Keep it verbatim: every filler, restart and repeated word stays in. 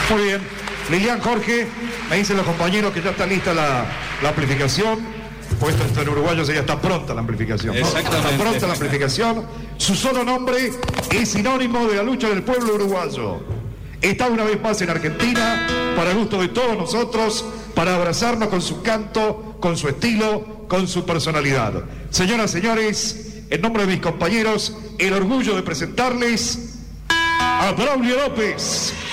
Muy bien. Lilian, Jorge, me dicen los compañeros que ya está lista la, la amplificación. Pues esto, esto en uruguayo ya está pronta la amplificación, ¿no? Exactamente. Está pronta la amplificación. Su solo nombre es sinónimo de la lucha del pueblo uruguayo. Está una vez más en Argentina, para gusto de todos nosotros, para abrazarnos con su canto, con su estilo, con su personalidad. Señoras, señores, en nombre de mis compañeros, el orgullo de presentarles a Braulio López.